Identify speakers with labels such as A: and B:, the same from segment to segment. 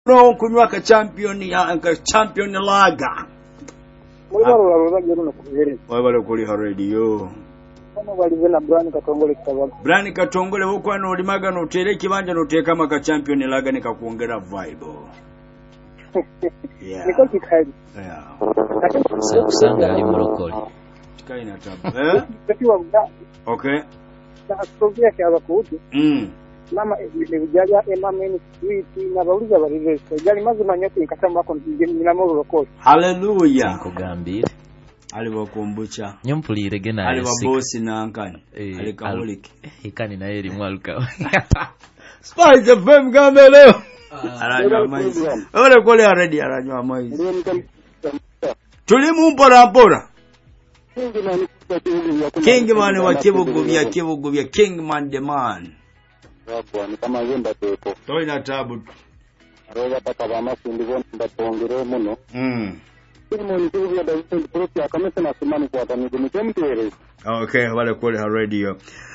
A: no kunywa ka champion lager. Wabale kuli ha radio. Brani Katongole huko ano limaga no tere kibanja no teka maka champion lager nikakuongera vibe. Yeah.
B: Niko kikali.
A: Yeah.
C: Kusanga ali morokoli.
A: Kaina tabu. Okay.
B: Nasogea kwa kutu. Mama nijaja mama ni sweet na bauliza balize. Jali mazima nyote nikasema wako nina morokoli.
A: Hallelujah.
C: Kugambira.
A: Aliwakumbucha.
C: Nyompulire gena
A: aliwabosi na ankani. Alikahuliki.
C: Ikani na eri mwaluka.
A: Spice FM gambe leo. Aranywa maizi. Ole kole already aranywa maizi. Tulimu mpora. Kingman wa Kibugubya Kingman the man.
D: Ni kama yenda pepo.
A: Toina tabu.
D: Roga pata bama sindi bona ndapongero muno. Kimo ni tuya da profi akamesa na simani kwa tani kumtemtere.
A: Okay, wale kole ha radio.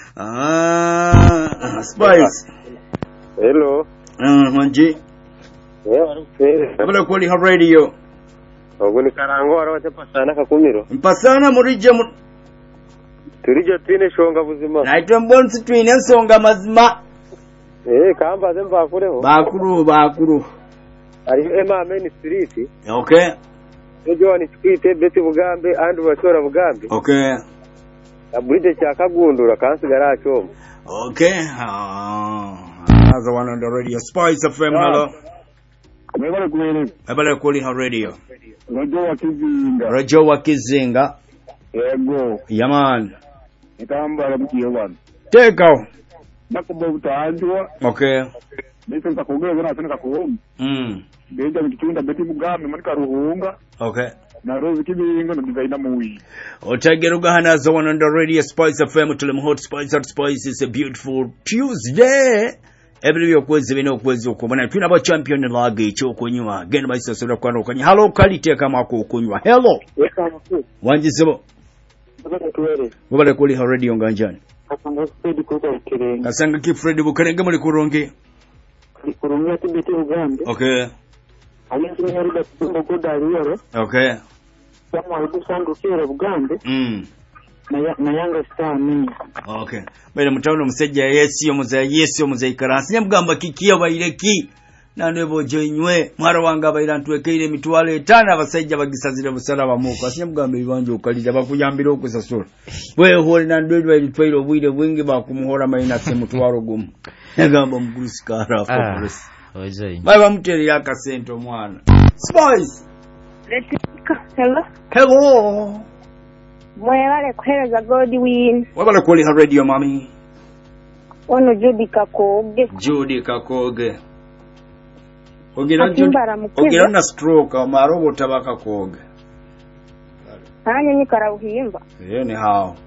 A: Spice.
D: Hello.
A: Manji. Wale kole ha radio.
D: Oguni karango arote pasana kakumiro.
A: Mpasana murije
D: turije twine shonga buzima.
A: Naitwe mbonsi twine nsonga mazima.
D: Kamba zemba akureho.
A: Bakuru.
D: Ari ema main street.
A: Okay.
D: Ejo ni twite beti bugambe andu bashora bugambe.
A: Okay.
D: Aburide cyakagundura kansigara acyo.
A: Okay. Another one on the radio. Spice FM, hello. Ebale kuli ha radio. Rajo wa Kizinga.
D: Yego.
A: Yaman.
D: Itambara bukiyo bana.
A: Teka.
D: Nakubo utaanjwa.
A: Okay.
D: Nito ntakogeza na tena kuhoma. Beja mkichunda beti bugambe manika ruhunga.
A: Okay.
D: Na rozi kibinga no divaina muwi.
A: Otageruga hana zo on the radio. Spice FM to them hot Spice is a beautiful Tuesday. Every week kwezi bino kwezi okubona twina ba champion lager echo kunywa genda bayisasura kwano kanye hello kalite kama ko kunywa hello wanjisebo bale kuli ha radio nganjani kasanga ki Fred Bukarenge muri kuronge
B: tibete ugambe.
A: Okay.
B: Alisi nyarida tumbo godari yoro.
A: Okay.
B: Kama alikusandu kire bugambe. Na yanga star mini.
A: Okay. Bale mutawuno musejja yesi omuzayi karansi nyamugamba kikiya bayireki nanebo joinywe mwara wanga bayirantwekeire mitwalo 5 abasajja bagisazira busala bamuko asinyamugamba ibanje okaliza bakuyambira okusasula bwe holi nandwedwa ilitwairo bwire bwingi bakumuhora mayina se mutwalo gumu ngamba mgurusikara focus
C: ojeyi
A: baba muteri yakasento mwana Spice. Hello.
B: Mwelale kuhereza Godwin.
A: Wabala kuli ha radio mami.
B: Ono Judy Kakoge.
A: Ogira na stroke amarobo tabaka koge.
B: Hanya karabuhimba.
A: Ni hao.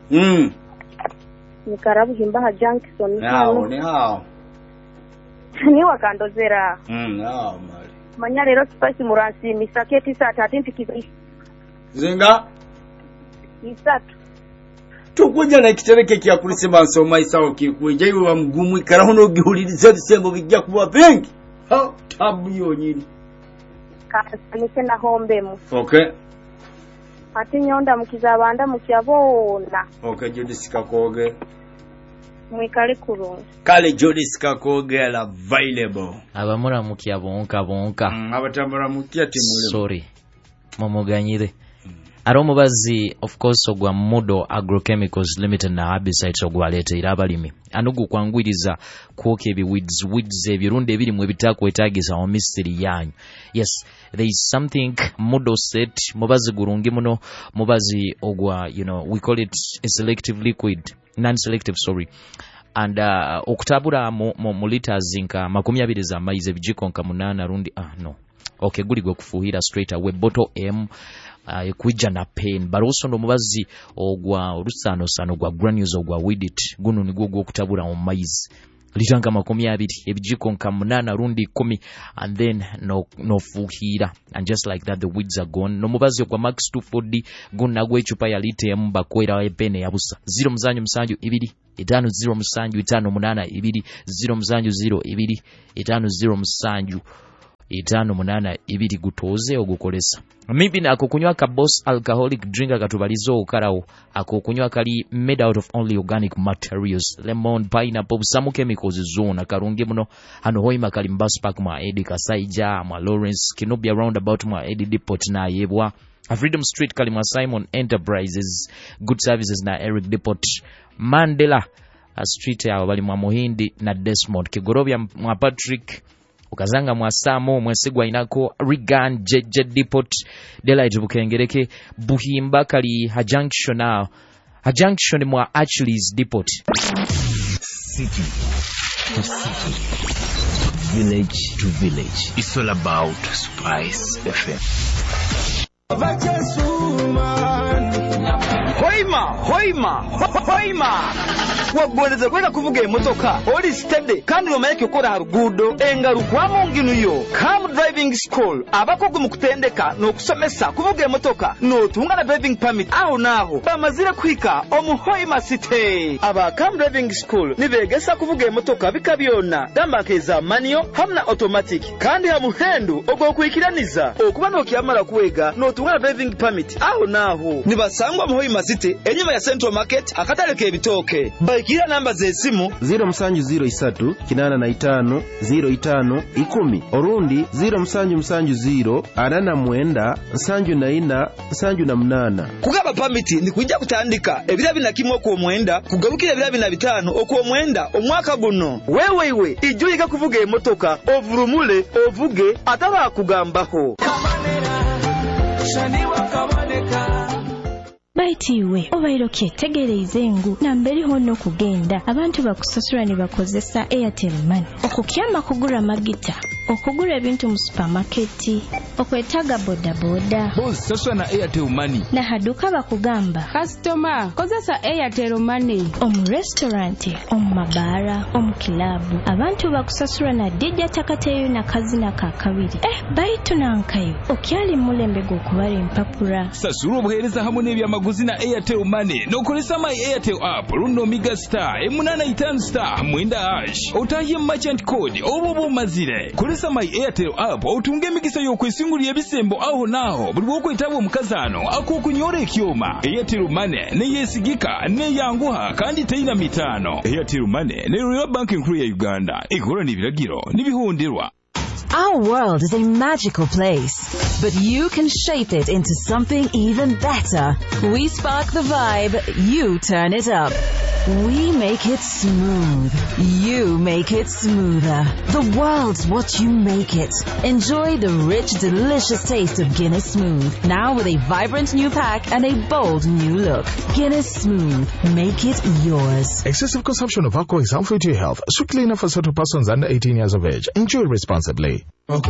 B: Ni karabuhimba ha Jackson.
A: Ni hao.
B: Ni wakandozera.
A: Hao mali.
B: Manya lero Spice murasi misaketi saa 3 kizi.
A: Zinga?
B: Isatu.
A: Tukuja na kitereke kya kulisema nsoma isaho kikuja iwe mgumu karahono gihuliriza bisembo bijja kuba bengi. Ha tabu yonyini.
B: Kasanike na hombemu.
A: Okay.
B: Ati nyonda mukizabanda mukyabona.
A: Okay, Judy Kakoge.
B: Mwikale kurungi.
A: Kale Judy Kakoge available.
C: Abamura mukyabonka.
A: Abatambura mukyati
C: sorry. Momoganyire. Aromubazi of course ogwa Mudo Agrochemicals Limited na herbicides ogwalete irabalimi anugu kwangwiriza kwoke ebi weeds ebirunde ebiri mu bitakwetagisa o mystery yanyu. Yes, there is something Mudo said mubazi gurungi muno mubazi ogwa we call it a selective liquid, non-selective and okutabura mu liters nka 20 za maize bijiko nka 8 rundi okay guli go kufuhira straight away bottle M kuija na pain baroso ndo mubazi ogwa olusano gwa granules ogwa weedit guno nigwo gwo kutabura mu maize litanga 20 ebijiko nka 8 rundi 10 and then no fuhira and just like that the weeds are gone. No mubazi ogwa max 240 guna gwe chupa ya lite mba kwera epene yabusa 0 muzanyu musanju 2 5 0 musanju 5 8 2 0 muzanju 0 2 5 0 musanju 582 gutoze ogukolesa. Maybe ako kunywa ka Boss alcoholic drink akatubalizo okarawo ako kunywa kali made out of only organic materials, lemon, pineapple, some chemicals zone akarunge muno hano hoima kali Mbas Park mwa Edi Kasaija mwa Lawrence Kinobia roundabout mwa Edi Depot na yebwa Freedom Street kali mwa Simon Enterprises Good Services na Eric Depot Mandela Street ya bali mwa Muhindi na Desmond Kigorobya mwa Patrick ukazanga mwa Samo mwesigwa inako Regan Jeje Depot Delight Bukengereke Buhimba kali Junction mwa Achilles Depot.
E: City to city, village to village. It's all about Spice FM.
F: Hoima wagweleze kwenda kuvuga emotoka oli steady kandi omayeke okora harugudo engarukwamu nginu Calm Driving School abakogo mu kutendeka n'okusomesa kuvuga emotoka n'otunga na driving permit aho naho bamazire kwika omuhoima city. Aba Calm Driving School nibegesa kuvuga emotoka bikabyona dambakeza manual hamna automatic kandi hamuhendu ogokwikiraniza okuba n'okyamara kuwega n'otunga na driving permit aho naho nibasangwa muhoima city enyuma ya Central Market akataleke ebitoke. Baikira namba zesimu
G: 0703 885 05 10 orundi 0770 89 74 78.
F: Kugaba permit ni kujja kutandika ebira binakimwe ku omwenda kugarukira ebira binabitano okwo omwenda omwaka guno. Wewe ijuyiga kuvuga emotoka ovurumule ovuge ataba kugambaho.
H: Baitiwe obairoke tegereze engu namberi hono kugenda abantu bakusasura ne bakozesa Airtel Money okukyama kugura magita okugura ebintu mu supermarket okwetaga boda
I: boss sasura na Airtel Money
H: na haduka bakugamba
J: customer kozesa Airtel Money
H: omu restaurant omu mabara omu kilabu abantu bakusasura na DJ takateyo na kazina ka kabiri baitu nankayo okyali mulembe go kubara empapura
I: sasura obuhereza hamwe n'ebyamaguzi na Airtel Money nokolesa my Airtel app runo Mega Star M85 Star mwenda hash otaye merchant code obo mazire kolesa my Airtel app otunge mikisa yokwesingulya bisembo aho naho buli bwokwetabo mukazano akokunyora ekyoma. Airtel Money ne yesigika ne yanguha kandi teina mitano. Airtel Money ne Royal Bank nkuru ya Uganda ekola n'ebiragiro n'ibihonderwa.
K: Our world is a magical place, but you can shape it into something even better. We spark the vibe, you turn it up. We make it smooth, you make it smoother. The world's what you make it. Enjoy the rich, delicious taste of Guinness Smooth, now with a vibrant new pack and a bold new look. Guinness Smooth, make it yours.
L: Excessive consumption of alcohol is harmful to your health. Strictly enough for certain persons under 18 years of age. Enjoy responsibly.